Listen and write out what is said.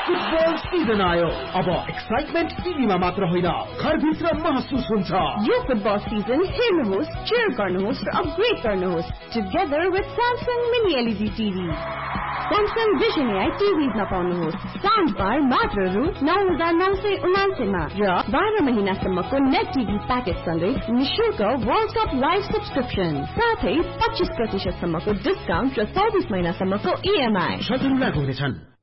football season आयो अब excitement टिभीमा मात्र होइन घरभित्र महसुस हुन्छ यो फुटबल सिजन हेर्नुहोस् cheer गर्नुहोस् र अपग्रेड गर्नुहोस् together with Samsung Mini LED TV Samsung Vision AI TVs मा पाउनुहोस् साउन्ड बार मात्र रु 9999 मा र 12 महिनासम्मको नेट टिभी प्याकेज सँगै निशुल्क वर्ल्ड कप लाइभ सब्स्क्रिप्सन साथै 25% सम्मको डिस्काउन्ट र 24 महिनासम्मको EMI शर्तहरू लागू हुनेछन्